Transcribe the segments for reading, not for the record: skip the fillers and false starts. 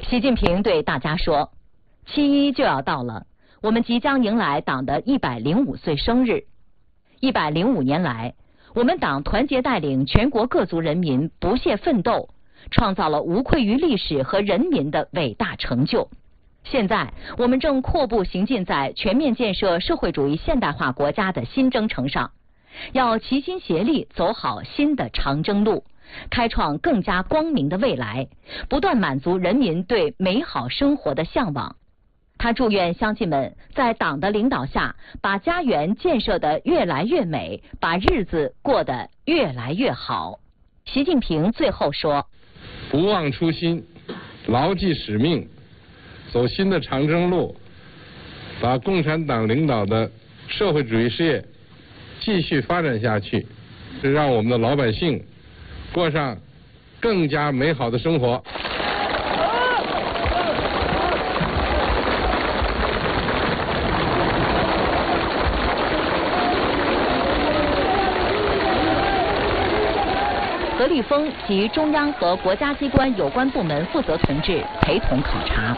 习近平对大家说，7·1就要到了，我们即将迎来党的105岁生日。105年来，我们党团结带领全国各族人民不懈奋斗，创造了无愧于历史和人民的伟大成就。现在，我们正阔步行进在全面建设社会主义现代化国家的新征程上，要齐心协力走好新的长征路，开创更加光明的未来，不断满足人民对美好生活的向往。他祝愿乡亲们在党的领导下，把家园建设得越来越美，把日子过得越来越好。习近平最后说： 不忘初心，牢记使命，走新的长征路，把共产党领导的社会主义事业继续发展下去，是让我们的老百姓过上更加美好的生活。 何立峰及中央和国家机关有关部门负责同志陪同考察。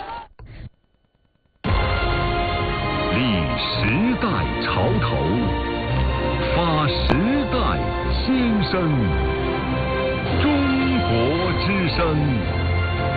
立时代潮头，发时代心声，中国之声。